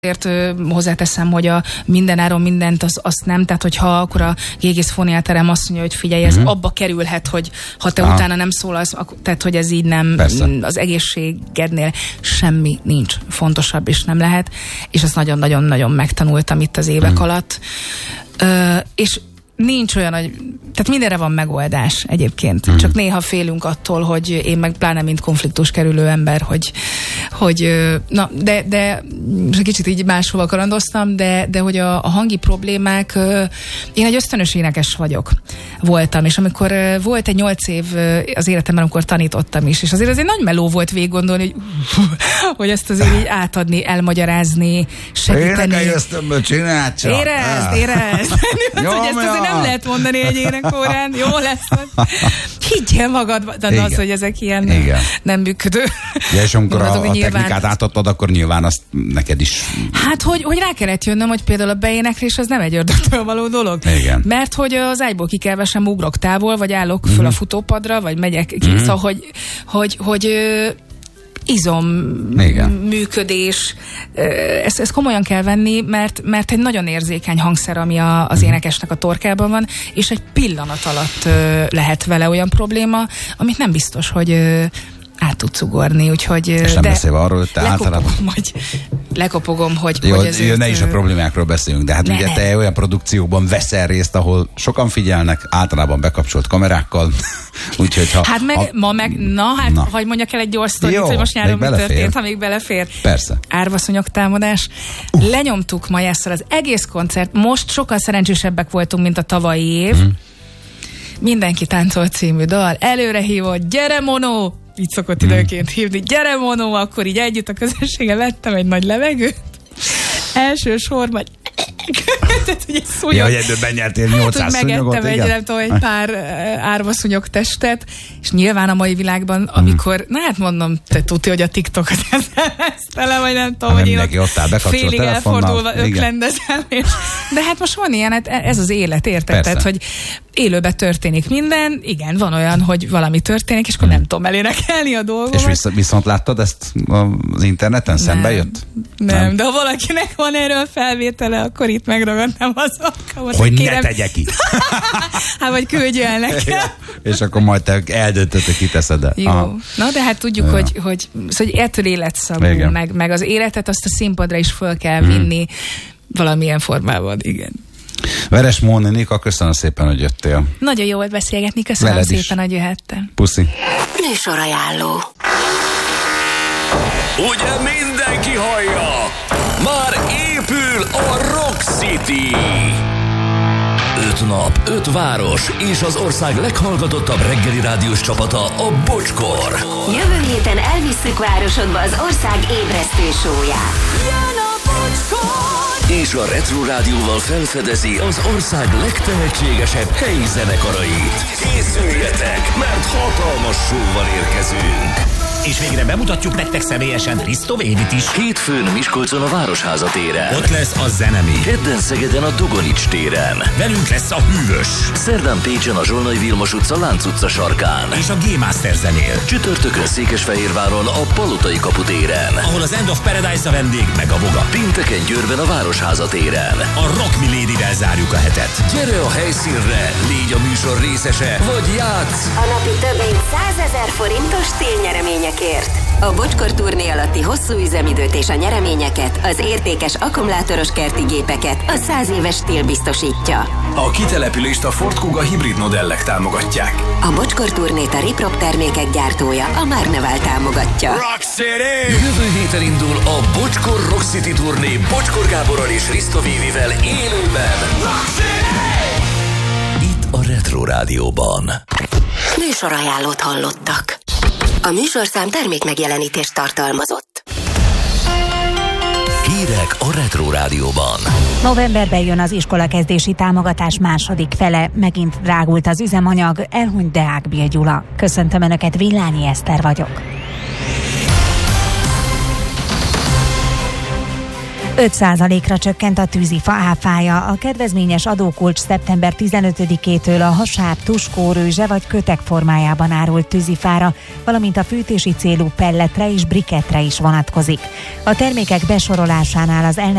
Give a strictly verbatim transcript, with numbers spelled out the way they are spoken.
Azért hozzáteszem, hogy a mindenáron mindent az, azt nem, tehát hogyha akkor a gégészfóniáterem azt mondja, hogy figyelj, ez uh-huh. abba kerülhet, hogy ha te Aha. utána nem szólalsz, tehát hogy ez így nem, Persze. az egészségednél semmi nincs fontosabb, és nem lehet, és ezt nagyon-nagyon-nagyon megtanultam itt az évek uh-huh. alatt. Ö, és nincs olyan, hogy, tehát mindenre van megoldás egyébként. Mm. Csak néha félünk attól, hogy én meg pláne mint konfliktus kerülő ember, hogy, hogy na, de, de kicsit így máshova karandoztam, de, de hogy a, a hangi problémák, én egy ösztönös énekes vagyok, voltam, és amikor volt egy nyolc év az életemben, amikor tanítottam is, és azért ez egy nagy meló volt végig gondolni, hogy, hogy ezt azért így átadni, elmagyarázni, segíteni. Énekelj ösztönből, csináld csak! Érezd, érezd! Nem lehet mondani egy énekórán, jó lesz. Higgyél magadban az, hogy ezek ilyen Igen. nem működő. Ja, és amikor a, a technikát átadtad, akkor nyilván azt neked is... Hát, hogy, hogy rá kellett jönnöm, hogy például a beéneklés az nem egy ördögtől való dolog. Igen. Mert hogy az ágyból kikelve sem ugrok távol, vagy állok föl mm. a futópadra, vagy megyek ki, mm. szóval, hogy, hogy, hogy izom Igen. működés, ezt, ezt komolyan kell venni, mert, mert egy nagyon érzékeny hangszer, ami a, az énekesnek a torkában van, és egy pillanat alatt lehet vele olyan probléma, amit nem biztos, hogy át tudsz ugorni, úgyhogy... És nem beszélve arról, hogy te általában... Hogy, lekopogom, hogy... Jó, hogy ezért, ne is a problémákról beszélünk, de hát ne, ugye ne. te olyan produkciókban veszel részt, ahol sokan figyelnek, általában bekapcsolt kamerákkal, úgyhogy ha... Hát meg, ha, ma meg, na hát, na. Vagy mondjak el egy gyors sztorit, hogy most nyáron mi történt, ha még belefér. Persze. Árvaszonyok támadás. Uh. Lenyomtuk Majásszal az egész koncert, most sokkal szerencsésebbek voltunk, mint a tavalyi év. Hmm. Mindenki táncol című dal, előre hívott, gyere Mono! Így szokott hmm. időként hívni, gyere Mono, akkor így együtt a közönséggel vettem egy nagy levegőt. Első sorban tehát, hogy egy szúnyog. Ja, hogy egyben benyertél nyolcszáz hát, szúnyogot, megettem egy, nem tudom, egy pár árvaszúnyog testet, és nyilván a mai világban, amikor, hmm. na hát mondom, te tudja, hogy a TikTokot ezt tele, vagy nem tudom, hogy én ott félig elfordulva öklendezem, és, de hát most van ilyen, hát ez az élet, érted? Tehát, hogy élőben történik minden, igen, van olyan, hogy valami történik, és akkor hmm. nem tudom elénekelni a dolgomat. És visz, viszont láttad ezt az interneten? Nem, szembe jött? Nem, nem, de ha valakinek van erről felvétele, akkor itt megragadnám az alkalmat. Hogy ne tegye ki. Hát, vagy küldj el nekem. Ja, és akkor majd te eldöntöd, hogy kiteszed el. Jó. Aha. Na, de hát tudjuk, ja. hogy, hogy, hogy ettől életszagú, meg, meg az életet azt a színpadra is föl kell vinni hmm. valamilyen formában, igen. Veres Móni Nika, köszönöm szépen, hogy jöttél. Nagyon jó volt beszélgetni, köszönöm Veled szépen, is. hogy jöhettem. Puszi. Műsorajánló. Ugye mindenki hallja? Már épül a Rock City! Öt nap, öt város és az ország leghallgatottabb reggeli rádiós csapata, a Bocskor. Jövő héten elvisszük városodba az ország ébresztő show-ját. Jön a Bocskor! És a Retro Rádióval felfedezi az ország legtehetségesebb helyi zenekarait. Készüljetek, mert hatalmas show-val érkezünk. És végre bemutatjuk nektek személyesen Risto Védit is. Hétfőn Miskolcon a Városháza téren. Ott lesz a Zenemi. Kedden Szegeden a Dogonics téren. Velünk lesz a Hűvös. Szerdán Pécsen a Zsolnai Vilmos utca Lánc utca sarkán. És a G-Master zenél. Csütörtökön Székesfehérváron a Palotai kapu téren. Ahol az End of Paradise a vendég, meg a Voga. Pénteken Győrben a Városháza téren. A Rock Milady-vel zárjuk a hetet. Gyere a helyszínre, légy a műsor részese, vagy játsz! A napi több mint százezer forintos télnyeremények. A Bocskor turné alatti hosszú üzemidőt és a nyereményeket, az értékes akkumulátoros kerti gépeket a száz éves tél biztosítja. A kitelepülést a Ford Kuga hibrid modellek támogatják. A Bocskor turnét a Riprop termékek gyártója, a Márneval támogatja. Rock City! Jövő héten indul a Bocskor Rock City turné Bocskor Gáborral és Risto Vévivel élőben. Rock City! Itt a Retro Rádióban. Műsorajánlót hallottak. A műsorszám termékmegjelenítést tartalmazott. Hírek a Retro Rádióban. Novemberben jön az iskolakezdési támogatás második fele. Megint drágult az üzemanyag, elhunyt Deák Bill Gyula. Köszöntöm Önöket, Villányi Eszter vagyok. öt százalékra csökkent a tűzifa áfája. A kedvezményes adókulcs szeptember tizenötödikétől a hasáb, tuskó, rőzse vagy kötek formájában árult tűzifára, valamint a fűtési célú pelletre és brikettre is vonatkozik. A termékek besorolásánál az